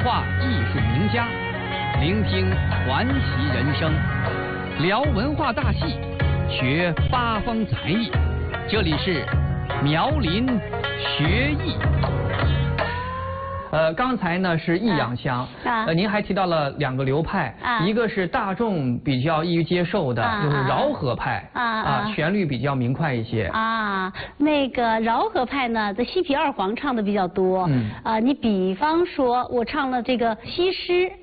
话艺术名家，聆听传奇人生，聊文化大戏，学八方才艺。这里是苗林学艺。刚才呢是益阳香，您还提到了两个流派，一个是大众比较易于接受的，就是饶河派，旋律比较明快一些。 那个饶河派呢，在西皮二黄唱的比较多。你比方说，我唱了这个西施。